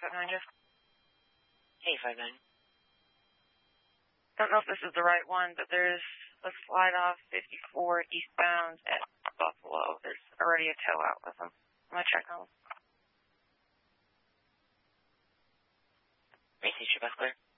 859, Jeff. 859. Don't know if this is the right one, but there's a slide off 54 eastbound at Buffalo. There's already a tow out with them. I'm going to check on them. Macy, your bus clear?